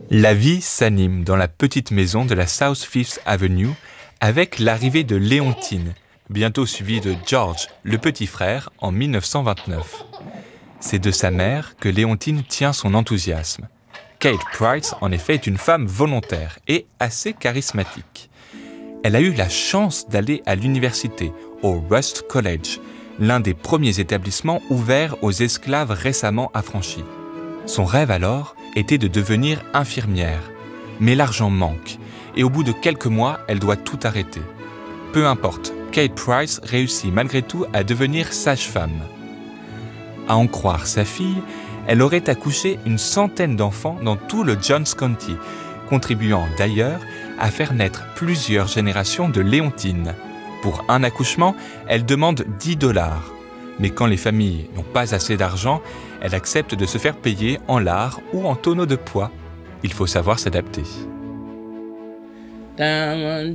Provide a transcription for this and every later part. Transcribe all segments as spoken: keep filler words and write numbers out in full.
La vie s'anime dans la petite maison de la South Fifth Avenue avec l'arrivée de Léontine, bientôt suivie de George, le petit frère, en dix-neuf cent vingt-neuf. C'est de sa mère que Léontine tient son enthousiasme. Kate Price, en effet, est une femme volontaire et assez charismatique. Elle a eu la chance d'aller à l'université, au Rust College, l'un des premiers établissements ouverts aux esclaves récemment affranchis. Son rêve alors était de devenir infirmière. Mais l'argent manque, et au bout de quelques mois, elle doit tout arrêter. Peu importe, Kate Price réussit malgré tout à devenir sage-femme. À en croire sa fille, elle aurait accouché une centaine d'enfants dans tout le Johns County, contribuant d'ailleurs à faire naître plusieurs générations de Léontine. Pour un accouchement, elle demande dix dollars. Mais quand les familles n'ont pas assez d'argent, elle accepte de se faire payer en lard ou en tonneaux de poids. Il faut savoir s'adapter. La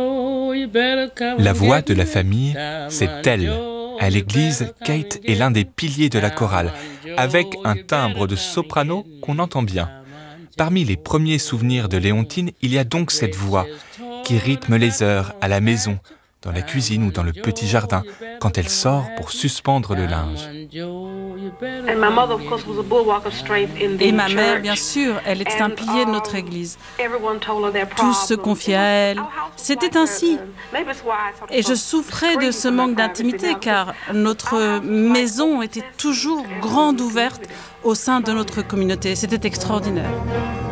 voix de la famille, c'est elle. À l'église, Kate est l'un des piliers de la chorale, avec un timbre de soprano qu'on entend bien. Parmi les premiers souvenirs de Léontine, il y a donc cette voix qui rythme les heures à la maison, dans la cuisine ou dans le petit jardin, quand elle sort pour suspendre le linge. Et ma mère, bien sûr, elle était un pilier de notre église. Tous se confiaient à elle. C'était ainsi. Et je souffrais de ce manque d'intimité, car notre maison était toujours grande ouverte au sein de notre communauté. C'était extraordinaire.